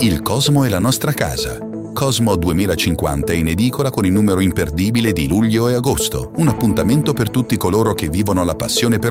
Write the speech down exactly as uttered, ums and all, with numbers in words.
Il Cosmo è la nostra casa. Cosmo duemilacinquanta è in edicola con il numero imperdibile di luglio e agosto, un appuntamento per tutti coloro che vivono la passione per